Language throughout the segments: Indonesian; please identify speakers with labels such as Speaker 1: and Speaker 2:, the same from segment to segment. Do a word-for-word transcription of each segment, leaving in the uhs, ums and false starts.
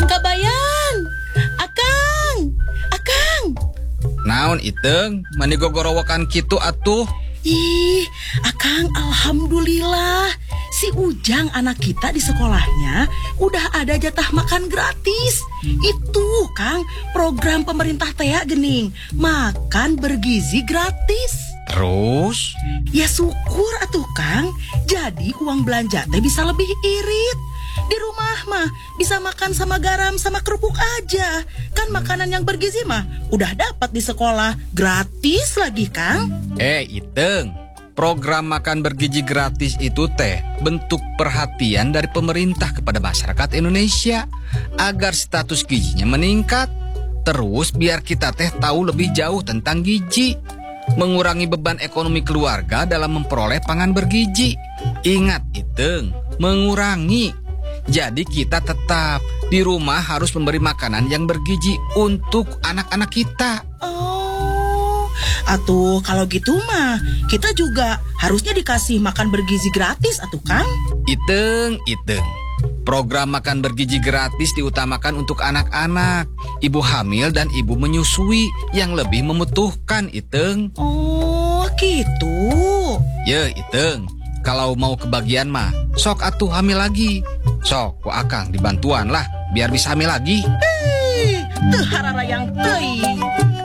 Speaker 1: Kabayan, Akang, Akang.
Speaker 2: Naon Iteng, mani gogorowokan kitu atuh.
Speaker 1: Ih, Akang, alhamdulillah. Si Ujang anak kita di sekolahnya udah ada jatah makan gratis. Itu, Kang, program pemerintah Tea Gening, makan bergizi gratis.
Speaker 2: Terus?
Speaker 1: Ya syukur atuh, Kang. Jadi uang belanja teh bisa lebih irit. Di rumah mah bisa makan sama garam sama kerupuk aja. Kan makanan yang bergizi mah udah dapat di sekolah gratis lagi, Kang.
Speaker 2: Eh, Iteng, program makan bergizi gratis itu teh bentuk perhatian dari pemerintah kepada masyarakat Indonesia agar status gizinya meningkat. Terus biar kita teh tahu lebih jauh tentang gizi, mengurangi beban ekonomi keluarga dalam memperoleh pangan bergizi. Ingat Iteng, mengurangi. Jadi kita tetap di rumah harus memberi makanan yang bergizi untuk anak-anak kita.
Speaker 1: Oh, atuh kalau gitu mah kita juga harusnya dikasih makan bergizi gratis atuh, Kang.
Speaker 2: Iteng, Iteng, program makan bergizi gratis diutamakan untuk anak-anak, ibu hamil dan ibu menyusui yang lebih membutuhkan, Iteng.
Speaker 1: Oh, gitu.
Speaker 2: Ya, Iteng, kalau mau kebagian mah sok atuh hamil lagi. Sok, ku Akang dibantuan lah biar bisa hamil lagi.
Speaker 1: Hei, teu hararayang teuing.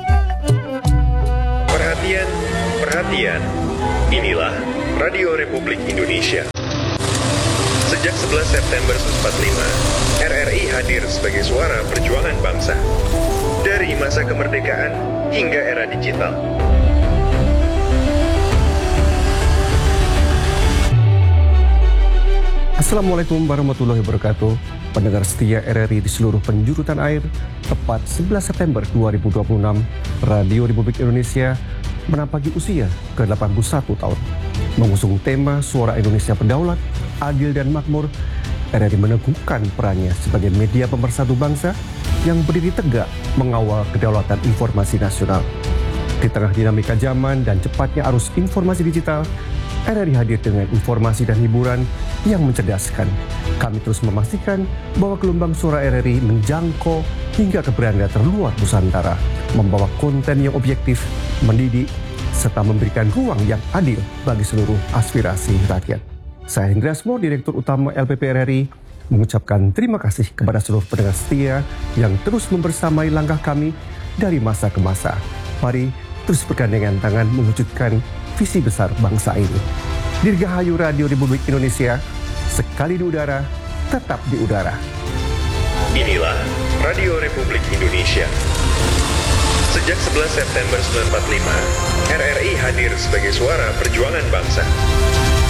Speaker 3: Perhatian, perhatian. Inilah Radio Republik Indonesia. Sejak sebelas September seribu sembilan ratus empat puluh lima, R R I hadir sebagai suara perjuangan bangsa. Dari masa kemerdekaan hingga era digital.
Speaker 4: Assalamualaikum warahmatullahi wabarakatuh. Pendengar setia R R I di seluruh penjuru tanah air, tepat sebelas September dua ribu dua puluh enam, Radio Republik Indonesia menampaki usia ke delapan puluh satu tahun. Mengusung tema Suara Indonesia Berdaulat, Adil dan Makmur, R R I meneguhkan perannya sebagai media pemersatu bangsa yang berdiri tegak mengawal kedaulatan informasi nasional. Di tengah dinamika zaman dan cepatnya arus informasi digital, R R I hadir dengan informasi dan hiburan yang mencerdaskan. Kami terus memastikan bahwa gelombang suara R R I menjangkau hingga ke beranda terluar Nusantara, membawa konten yang objektif, mendidik, serta memberikan ruang yang adil bagi seluruh aspirasi rakyat. Saya Hendra Asmo, Direktur Utama L P P R R I, mengucapkan terima kasih kepada seluruh pendengar setia yang terus membersamai langkah kami dari masa ke masa. Mari terus bergandengan tangan mewujudkan visi besar bangsa ini. Dirgahayu Radio Republik Indonesia, sekali di udara, tetap di udara.
Speaker 3: Inilah Radio Republik Indonesia. Sejak sebelas September seribu sembilan ratus empat puluh lima, R R I hadir sebagai suara perjuangan bangsa.